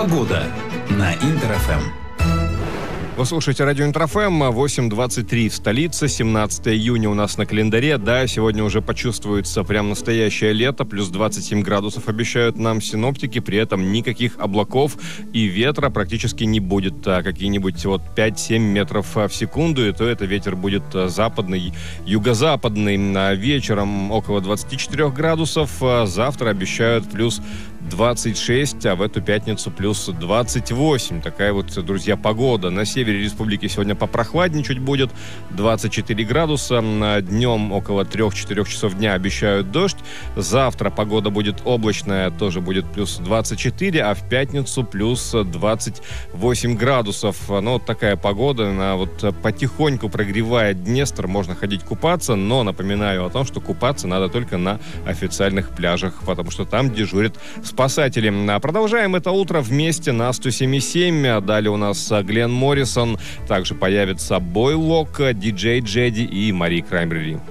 Погода на Интер-ФМ. Вы слушаете радио Интер-ФМ, 8:23 в столице, 17 июня у нас на календаре. Да, сегодня уже почувствуется прям настоящее лето, плюс 27 градусов обещают нам синоптики, при этом никаких облаков и ветра практически не будет. Какие-нибудь 5-7 метров в секунду, и то это ветер будет западный, юго-западный. Вечером около 24 градусов, завтра обещают плюс 26, а в эту пятницу плюс 28. Такая вот, друзья, погода. На севере республики сегодня попрохладнее чуть будет, 24 градуса. Днем около 3-4 часов дня обещают дождь. Завтра погода будет облачная, тоже будет плюс 24, а в пятницу плюс 28 градусов. Ну, вот такая погода, она вот потихоньку прогревает Днестр, можно ходить купаться, но напоминаю о том, что купаться надо только на официальных пляжах, потому что там дежурят спасатели. Продолжаем это утро вместе на 107.7. Далее у нас Глен Моррисон. Также появится Бой Лок, диджей Джеди и Мари Краймбрери.